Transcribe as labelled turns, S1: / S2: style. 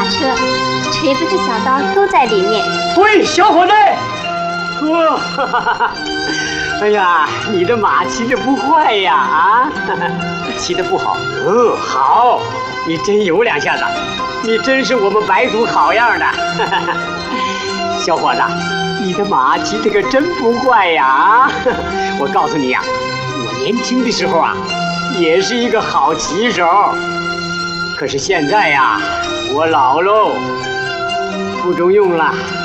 S1: 车，锤子和小刀都在里面。
S2: 喂，小伙子！哇，哎呀，你的马骑得不坏呀！啊，骑得不好。好，你真有两下子，你真是我们白族好样的。小伙子，你的马骑得可真不坏呀！啊，我告诉你呀，我年轻的时候啊，也是一个好骑手。可是现在呀，我老喽，不中用了。